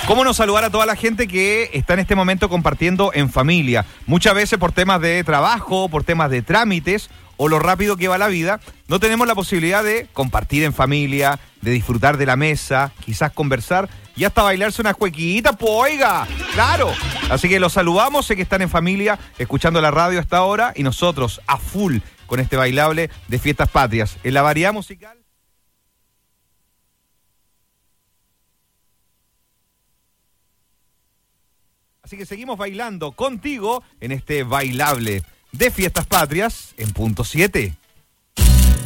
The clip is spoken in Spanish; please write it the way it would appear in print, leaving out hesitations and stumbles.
¿Cómo no saludar a toda la gente que está en este momento compartiendo en familia? Muchas veces por temas de trabajo, por temas de trámites o lo rápido que va la vida, no tenemos la posibilidad de compartir en familia, de disfrutar de la mesa, quizás conversar y hasta bailarse una cuequita, pues oiga, claro. Así que los saludamos, sé que están en familia, escuchando la radio hasta ahora y nosotros a full con este bailable de Fiestas Patrias. En la variedad musical... Así que seguimos bailando contigo en este bailable de Fiestas Patrias en punto 7.